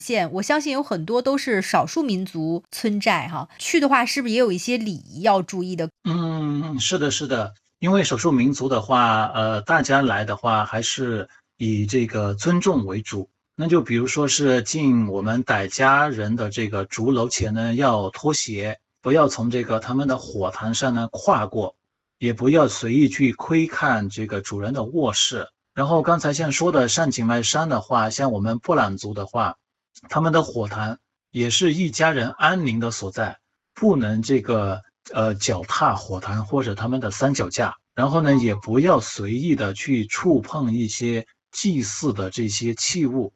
我相信有很多都是少数民族村寨哈，去的话是不是也有一些礼仪要注意的？ 嗯，是的，是的，因为少数民族的话，大家来的话还是以这个尊重为主。那就比如说是进我们傣家人的这个竹楼前呢，要脱鞋，不要从这个他们的火塘上呢跨过，也不要随意去窥看这个主人的卧室。然后刚才像说的上景迈山的话，像我们布朗族的话，他们的火塘也是一家人安宁的所在。不能这个脚踏火塘或者他们的三脚架，然后呢也不要随意的去触碰一些祭祀的这些器物，